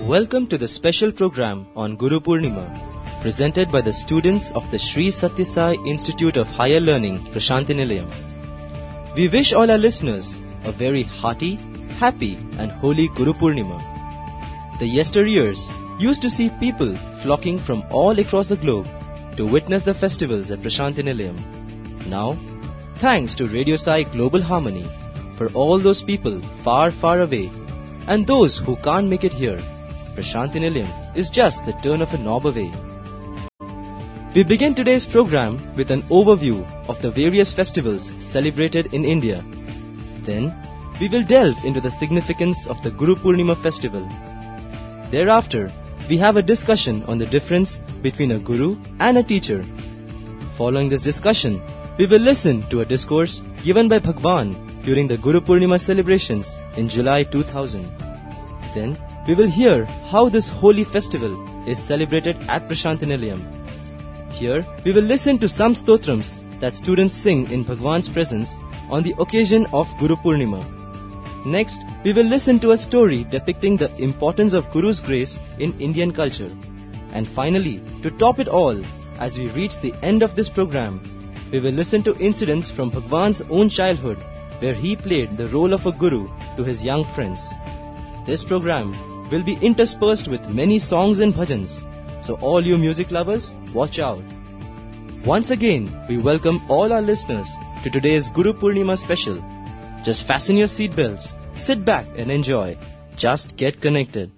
Welcome to the special program on Guru Purnima, presented by the students of the Sri Sathya Sai Institute of Higher Learning, Prashanthi Nilayam. We wish all our listeners a very hearty, happy and holy Guru Purnima. The yesteryears used to see people flocking from all across the globe to witness the festivals at Prashanthi Nilayam. Now, thanks to Radio Sai Global Harmony, for all those people far, far away and those who can't make it here, Prashanthi Nilayam is just the turn of a knob away. We begin today's program with an overview of the various festivals celebrated in India. Then, we will delve into the significance of the Guru Purnima festival. Thereafter, we have a discussion on the difference between a guru and a teacher. Following this discussion, we will listen to a discourse given by Bhagwan during the Guru Purnima celebrations in July 2000. Then, we will hear how this holy festival is celebrated at Prashanthi Nilayam. Here, we will listen to some stotrams that students sing in Bhagwan's presence on the occasion of Guru Purnima. Next, we will listen to a story depicting the importance of Guru's grace in Indian culture. And finally, to top it all, as we reach the end of this program, we will listen to incidents from Bhagwan's own childhood, where he played the role of a guru to his young friends. This program will be interspersed with many songs and bhajans, so all you music lovers, watch out. Once again, we welcome all our listeners to today's Guru Purnima special. Just fasten your seatbelts, sit back and enjoy. Just get connected.